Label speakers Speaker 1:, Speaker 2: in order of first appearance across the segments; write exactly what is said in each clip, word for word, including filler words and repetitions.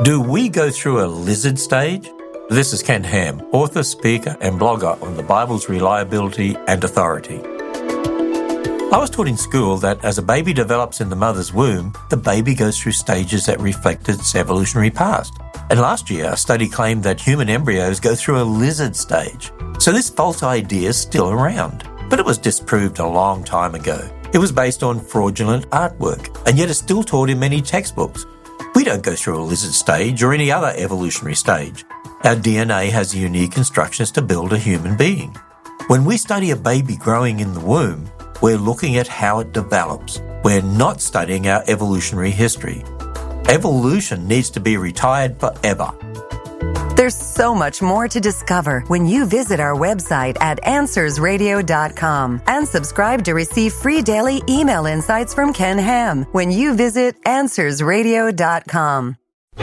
Speaker 1: Do we go through a lizard stage? This is Ken Ham, author, speaker, and blogger on the Bible's reliability and authority. I was taught in school that as a baby develops in the mother's womb, the baby goes through stages that reflect its evolutionary past. And last year, a study claimed that human embryos go through a lizard stage. So this false idea is still around, but it was disproved a long time ago. It was based on fraudulent artwork, and yet it's still taught in many textbooks. We don't go through a lizard stage or any other evolutionary stage. Our D N A has unique instructions to build a human being. When we study a baby growing in the womb, we're looking at how it develops. We're not studying our evolutionary history. Evolution needs to be retired forever.
Speaker 2: There's so much more to discover when you visit our website at answers radio dot com and subscribe to receive free daily email insights from Ken Ham when you visit answers radio dot com.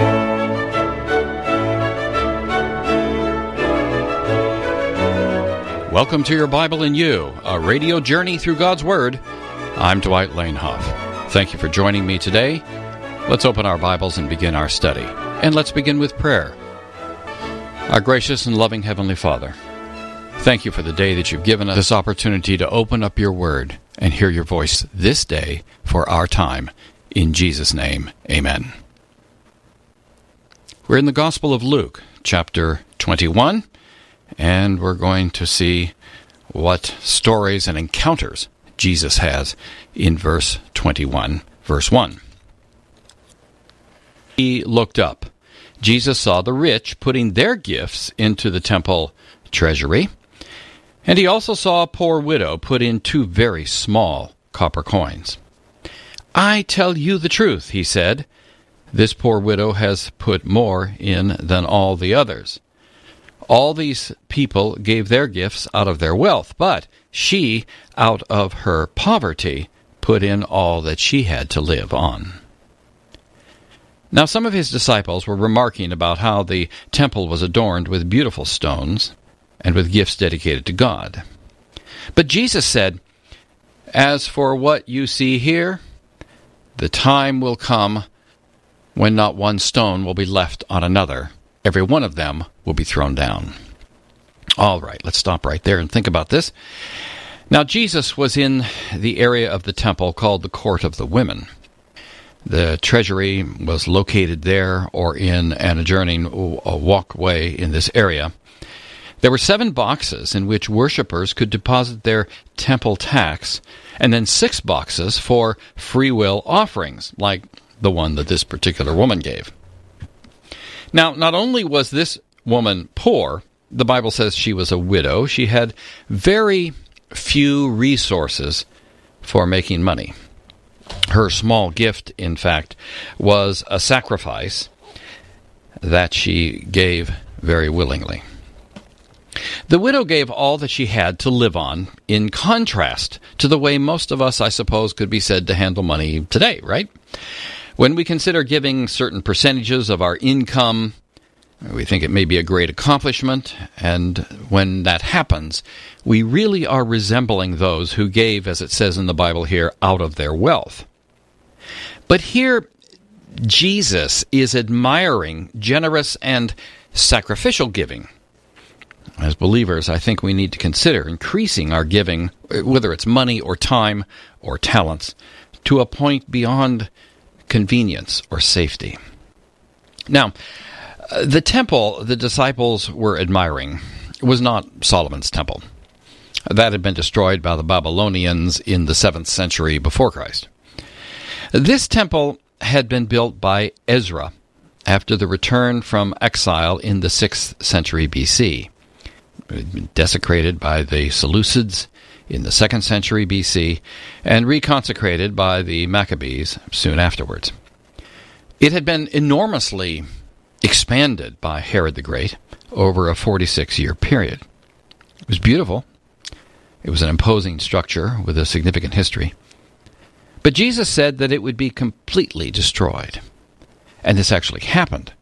Speaker 3: Welcome to Your Bible in You, a radio journey through God's Word. I'm Dwight Lanehoff. Thank you for joining me today. Let's open our Bibles and begin our study. And let's begin with prayer. Our gracious and loving Heavenly Father, thank you for the day that you've given us this opportunity to open up your Word and hear your voice this day for our time. In Jesus' name, amen. We're in the Gospel of Luke, chapter twenty-one, and we're going to see what stories and encounters Jesus has in verse twenty-one, verse one. He looked up. Jesus saw the rich putting their gifts into the temple treasury, and he also saw a poor widow put in two very small copper coins. "I tell you the truth," he said, "this poor widow has put more in than all the others. All these people gave their gifts out of their wealth, but she, out of her poverty, put in all that she had to live on." Now some of his disciples were remarking about how the temple was adorned with beautiful stones and with gifts dedicated to God. But Jesus said, "As for what you see here, the time will come when not one stone will be left on another. Every one of them will be thrown down." All right, let's stop right there and think about this. Now Jesus was in the area of the temple called the Court of the Women. The treasury was located there or in an adjoining walkway in this area. There were seven boxes in which worshippers could deposit their temple tax, and then six boxes for free will offerings, like the one that this particular woman gave. Now, not only was this woman poor, the Bible says she was a widow. She had very few resources for making money. Her small gift, in fact, was a sacrifice that she gave very willingly. The widow gave all that she had to live on, in contrast to the way most of us, I suppose, could be said to handle money today, right? When we consider giving certain percentages of our income, we think it may be a great accomplishment, and when that happens, we really are resembling those who gave, as it says in the Bible here, out of their wealth. But here, Jesus is admiring generous and sacrificial giving. As believers, I think we need to consider increasing our giving, whether it's money or time or talents, to a point beyond convenience or safety. Now, the temple the disciples were admiring was not Solomon's temple. That had been destroyed by the Babylonians in the seventh century before Christ. This temple had been built by Ezra after the return from exile in the sixth century B C. It had been desecrated by the Seleucids in the second century B C and reconsecrated by the Maccabees soon afterwards. It had been enormously expanded by Herod the Great over a forty-six year period. It was beautiful. It was an imposing structure with a significant history. But Jesus said that it would be completely destroyed. And this actually happened.